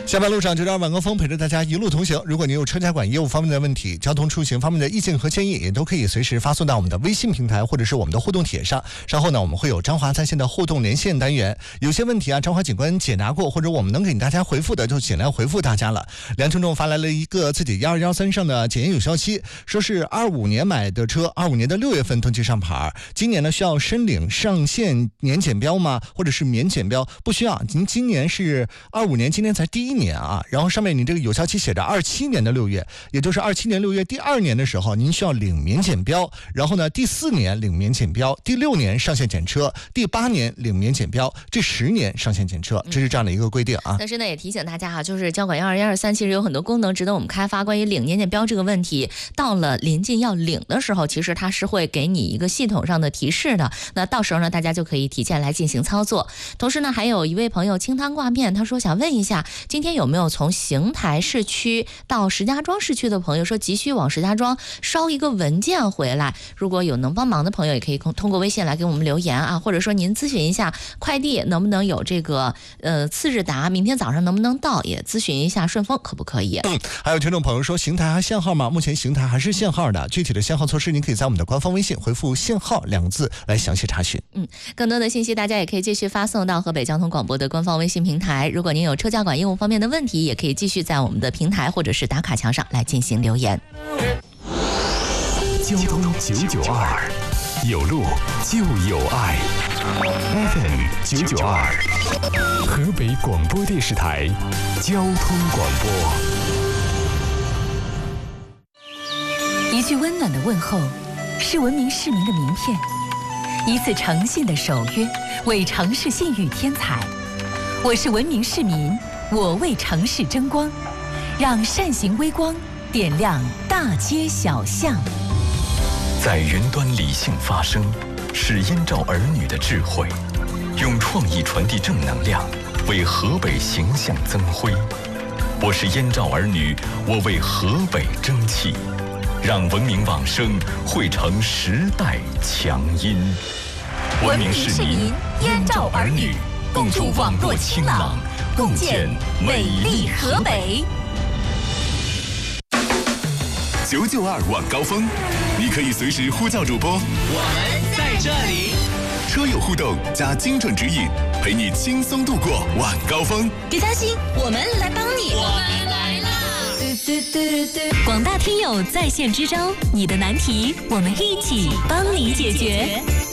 下班路上就让晚高峰陪着大家一路同行。如果您有车家管业务方面的问题、交通出行方面的意见和建议，也都可以随时发送到我们的微信平台或者是我们的互动帖上。稍后呢，我们会有张华在线的互动连线单元，有些问题啊，张华警官解答过，或者我们能给大家回复的，就尽量回复大家了。梁听众发来了一个自己1213上的检验有效期，说是25年买的车，25年的6月份登记上牌，今年呢需要申领上线年检标吗？或者是免检标？不需要，您今年是25年，今年才第1年啊，然后上面你这个有效期写着27年的6月，也就是27年6月第2年的时候，您需要领免检标，然后呢第4年领免检标，第6年上线检车，第8年领免检标，这10年上线检车，这是这样的一个规定啊。 但是呢，也提醒大家哈，就是交管12123其实有很多功能值得我们开发。关于领年检标这个问题，到了临近要领的时候，其实它是会给你一个系统上的提示的。那到时候呢，大家就可以提前来进行操作。同时呢，还有一位朋友清汤挂面，他说想问一下，今天有没有从邢台市区到石家庄市区的朋友说急需往石家庄捎一个文件回来？如果有能帮忙的朋友，也可以通过微信来给我们留言啊，或者说您咨询一下快递能不能有这个次日达，明天早上能不能到，也咨询一下顺丰可不可以。 还有听众朋友说邢台还限号吗？目前邢台还是限号的，具体的限号措施您可以在我们的官方微信回复限号2个字来详细查询。 更多的信息大家也可以继续发送到河北交通广播的官方微信平台。如果您有车驾管业务方面的问题，也可以继续在我们的平台或者是打卡墙上来进行留言。 交通992，有路就有爱。FM 992，河北广播电视台交通广播。 一句温暖的问候，是文明市民的名片；一次诚信的守约，为城市信誉添彩。我是文明市民，我为城市争光，让善行微光点亮大街小巷。 在云端理性发声，是燕赵儿女的智慧，用创意传递正能量，为河北形象增辉。我是燕赵儿女，我为河北争气，让文明往声汇成时代强音。文明市民，燕赵儿女，共筑网络清朗，共建美丽河北。 992晚高峰，你可以随时呼叫主播，我们在这里。 车友互动加精准指引，陪你轻松度过晚高峰。 别担心，我们来帮你，我们来了。 广大听友在线支招，你的难题我们一起帮你解决。